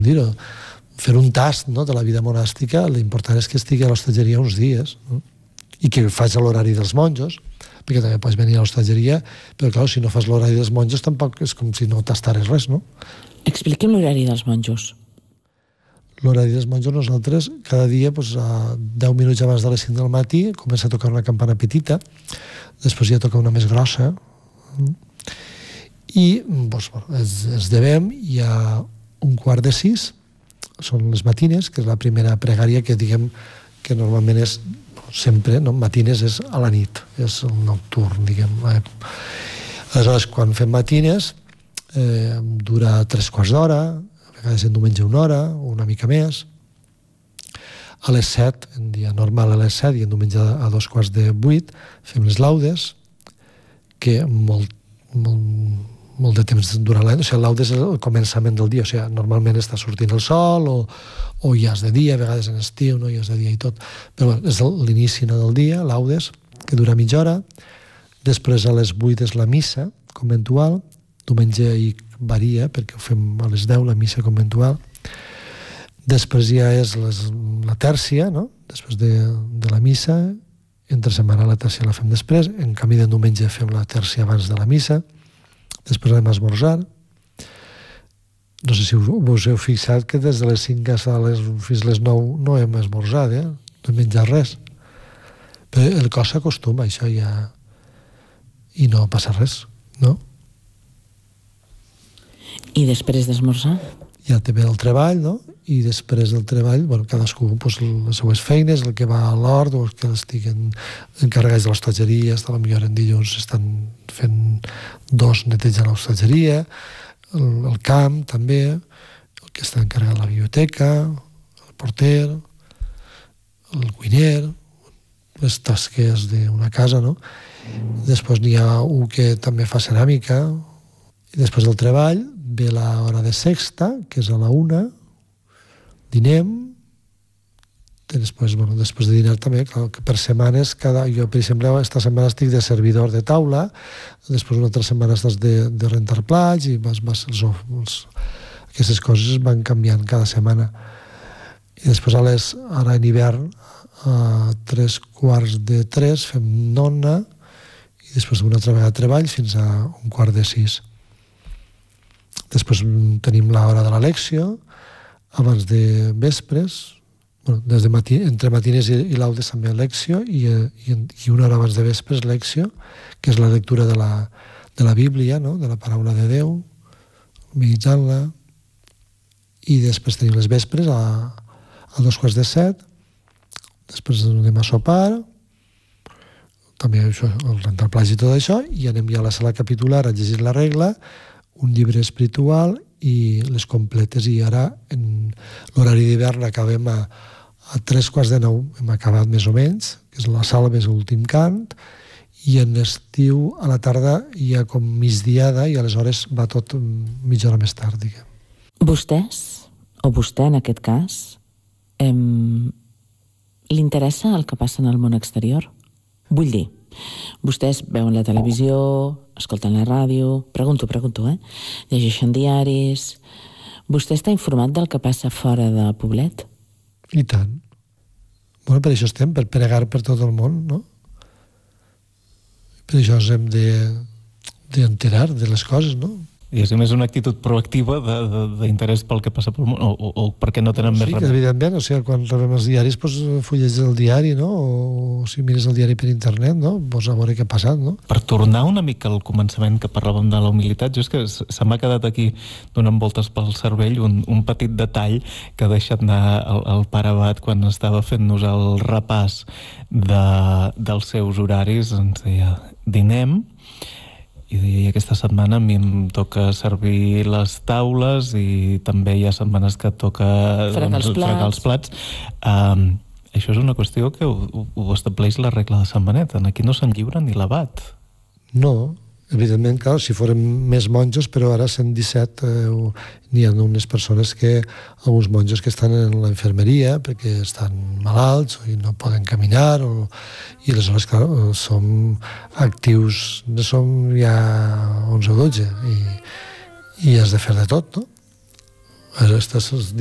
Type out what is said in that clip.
dir-ho, fer un tast, no?, de la vida monàstica. L'important és que estigui a l'hostatgeria uns dies, no?, i que faci l'horari dels monjos, perquè també pots venir a l'hostatgeria, però clar, si no fas l'horari dels monjos tampoc és com si no tastares res, no? Expliqui'm l'horari dels monjos. L'horari dels monjos, nosaltres cada dia, a 10 minuts abans de les 5 del matí, comença a tocar una campana petita, després ja toca una més grossa, i ens llevem, hi ha 5:15, són les matines, que és la primera pregària que diguem que normalment és sempre, no? Matines és a la nit, és el nocturn, diguem. Aleshores, quan fem matines, dura 3/4 d'hora, a vegades en diumenge 1 hora, o una mica més. A les 7, en dia normal a les 7 i en diumenge a 7:15, fem les laudes, que molt de temps durant l'any, o sigui, laudes és el començament del dia, o sigui, normalment està sortint el sol, o ja és de dia, a vegades en estiu, no? Ja és de dia i tot, però és l'inici del dia, laudes, que dura mitja hora. Després a les 8 és la missa conventual, diumenge hi varia, perquè ho fem a les 10, la missa conventual. Després ja és la tèrcia, no?, després de la missa. Entre setmana la tèrcia la fem després, en canvi de diumenge fem la tèrcia abans de la missa. Després anem a esmorzar. No sé si us heu fixat que des de les 5 fins a les 9 no hem esmorzat, no hem menjat res. Però el cos s'acostuma a això ja, i no passa res, no? I després d'esmorzar? Ja té bé el treball, no? I després del treball, cadascú les seues feines, el que va a l'hort, o els que estiguen encarregats de l'hostatgeria, potser en dilluns estan fent 2 netejant l'hostatgeria, el camp també, el que està encarregat de la biblioteca, el porter, el cuiner, les tasques d'una casa, no? Després n'hi ha un que també fa ceràmica, i després del treball ve l'hora de sexta, que és a la 1, dinem, després de dinar també, clar, que per setmanes, jo per exemple esta setmana estic de servidor de taula, després una altra setmana estàs de rentar plats, i aquestes coses van canviant cada setmana. I després ara en hivern, a 3:15 fem nona, i després una altra vegada treball fins a 5:15. Després tenim l'hora de la lecció, abans de vespres, entre matines i laudes també lecció, i una hora abans de vespres lecció, que és la lectura de la Bíblia, no?, de la paraula de Déu, meditant-la. I després tenim les vespres a 6:15, després anem a sopar, també això, el rentar plats i tot això, i anem ja a la sala capitular a llegir la regla, un llibre espiritual i les completes. I ara en l'horari d'hivern acabem a 8:45, hem acabat més o menys, que és la salva, és l'últim cant, i en estiu a la tarda hi ha com migdiada, i aleshores va tot mitja hora més tard, diguem. Vostès, o vostè en aquest cas, li interessa el que passa en el món exterior? Vull dir, vostès veuen la televisió, escolten la ràdio, pregunto, llegeixen diaris. Vostè està informat del que passa fora de Poblet? I tant. Per això estem, per pregar per tot el món, no? Per això ens hem d'enterar de les coses, no? I és una actitud proactiva d'interès pel que passa pel món, o perquè no tenen més remei. Sí, evidentment, o sigui, quan rebem els diaris, fulleges el diari, no? O si mires el diari per internet, no? A veure què ha passat, no? Per tornar una mica al començament que parlàvem de la humilitat, jo és que se m'ha quedat aquí donant voltes pel cervell un petit detall que ha deixat anar el pare Abat quan estava fent-nos el repàs dels seus horaris. Ens deia, dinem, i aquesta setmana a mi em toca servir les taules, i també hi ha setmanes que toca fregar els plats. Això és una qüestió que ho estableix la regla de Sant Benet. Aquí no se'n lliura ni l'abat. No, evidentment, clar, si fórem més monjos, però ara 117 n'hi ha unes persones alguns monjos que estan en la infermeria perquè estan malalts i no poden caminar, i aleshores, clar, som actius, som ja 11 o 12, i has de fer de tot, no? Estàs